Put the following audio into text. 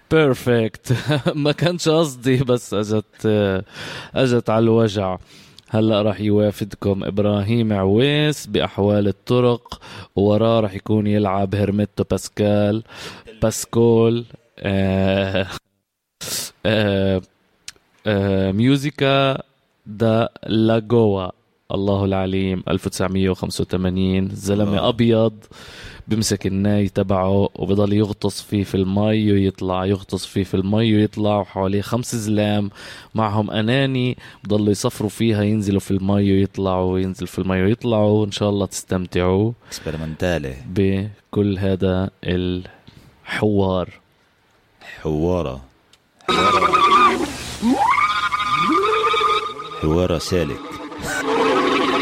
بيرفكت. ما كانش قصدي بس اجت على الوجع. هلأ راح يوافدكم إبراهيم عويس بأحوال الطرق، ووراه راح يكون يلعب هرميتو باسكول آه آه ميوزيكا دا لاغوا. الله العليم. 1985. زلمة الله. أبيض بمسك الناي تبعه وبضل يغطس فيه في المي ويطلع، يغطس فيه في المي ويطلع، وحواليه 5 زلام معهم أناني بضلوا يصفروا فيها، ينزلوا في المي ويطلعوا، ينزل في المي ويطلعوا. إن شاء الله تستمتعوا اسبرمنتالي بكل هذا الحوار. حوارة سالك.